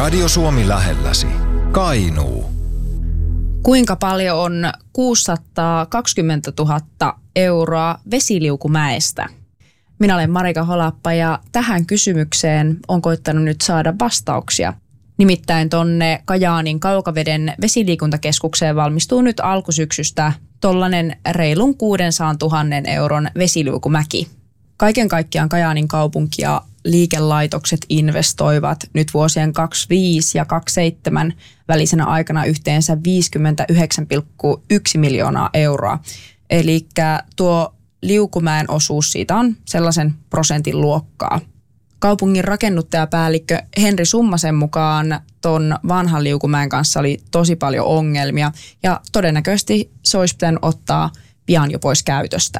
Radio Suomi lähelläsi. Kainuu. Kuinka paljon on 620 000 euroa Vesiliukumäestä? Minä olen Marika Holappa ja tähän kysymykseen on koittanut nyt saada vastauksia. Nimittäin tonne Kajaanin Kaukaveden vesiliikuntakeskukseen valmistuu nyt alkusyksystä tollanen reilun 600 000 euron vesiliukumäki. Kaiken kaikkiaan Kajaanin kaupunki ja liikelaitokset investoivat nyt vuosien 25 ja 27 välisenä aikana yhteensä 59,1 miljoonaa euroa. Eli tuo Liukumäen osuus siitä on sellaisen prosentin luokkaa. Kaupungin rakennuttajapäällikkö Henri Summasen mukaan ton vanhan Liukumäen kanssa oli tosi paljon ongelmia ja todennäköisesti se olisi pitänyt ottaa pian jo pois käytöstä.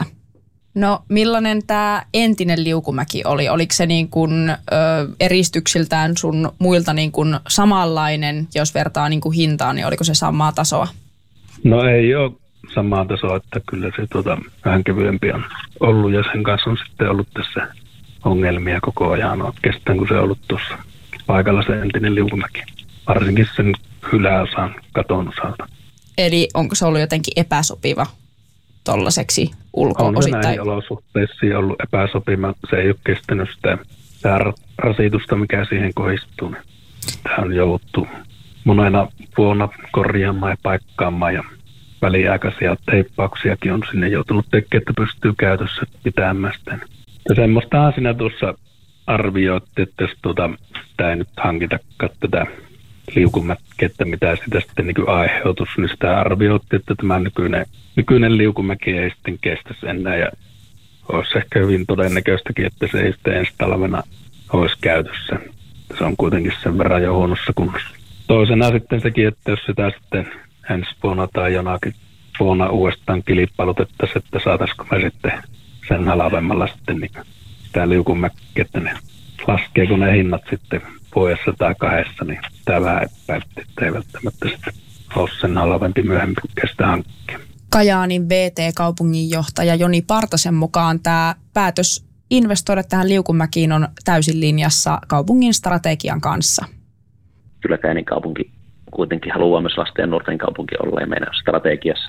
No millainen tämä entinen Liukumäki oli? Oliko se niin kuin, eristyksiltään sun muilta niin kuin samanlainen, jos vertaa niin kuin hintaan, niin oliko se samaa tasoa? No ei ole samaa tasoa, että kyllä se vähän kevyempi on ollut ja sen kanssa on sitten ollut tässä ongelmia koko ajan oikeastaan, kun se on ollut tuossa paikalla se entinen Liukumäki. Varsinkin sen yläosan katon osalta. Eli onko se ollut jotenkin epäsopiva tollaiseksi ulko-osittain? On näin olosuhteissa ollut epäsopiva. Se ei ole kestänyt sitä rasitusta, mikä siihen kohdistuu. Tämä on jouduttu monena vuonna korjaamaan ja paikkaamaan ja väliaikaisia teippauksiakin on sinne joutunut tekemään, että pystyy käytössä pitämään sitä. Ja semmoistahan siinä tuossa arvioitti, että jos sitä ei nyt hankitakaan tätä liukumäkeä, että mitä sitä sitten niin aiheutus, niin sitä arvioitti, että tämä nykyinen liukumäki ei sitten kestäisi enää ja olisi ehkä hyvin todennäköistäkin, että se ei sitten ensi talvena olisi käytössä. Se on kuitenkin sen verran jo huonossa kunnossa. Toisena sitten sekin, että jos sitä sitten ensi vuonna tai jonakin vuonna uudestaan kilpailutettaisiin, että saataisiko me sitten sen halvemmalla sitten niin sitä liukumäkkiä, että ne laskee, kun ne hinnat sitten vuodessa tai kahdessa, niin tämä vähän epäilytti, että ei välttämättä sitten ole sen halvempi myöhemmin kestä hankkia. Kajaanin VT-kaupunginjohtaja Joni Partasen mukaan tämä päätös investoida tähän Liukumäkiin on täysin linjassa kaupungin strategian kanssa. Kyllä Kajaanin kaupunki kuitenkin haluaa myös lasten ja nuorten kaupunki olla ja meidän strategiassa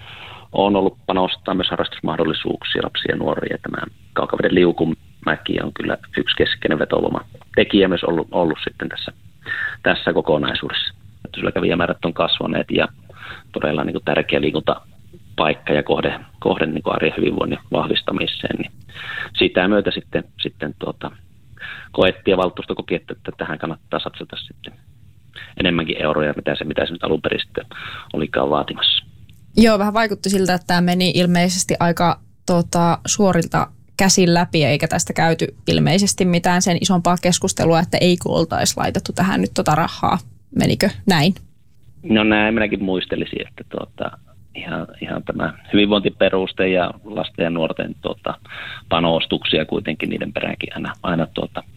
on ollut panostaa myös harrastusmahdollisuuksia lapsia ja nuoria. Tämä Kaukaveden Liukumäki on kyllä yksi keskeinen vetovoima tekijä myös ollut sitten tässä kokonaisuudessa. Sillä kävijämäärät on kasvaneet ja todella niin kuin tärkeä liikuntapaikka ja kohde niin kuin arjen hyvinvoinnin vahvistamiseen. Niin sitä myötä sitten koettiin ja valtuusto koki, että tähän kannattaa satsata sitten enemmänkin euroja, mitä se nyt alun perin sitten olikaan vaatimassa. Joo, vähän vaikutti siltä, että tämä meni ilmeisesti aika suorilta käsin läpi, eikä tästä käyty ilmeisesti mitään sen isompaa keskustelua, että eikö oltaisi laitettu tähän nyt rahaa. Menikö näin? No näin minäkin muistelisin, että ihan tämä hyvinvointiperuste ja lasten ja nuorten panostuksia kuitenkin niiden peräänkin aina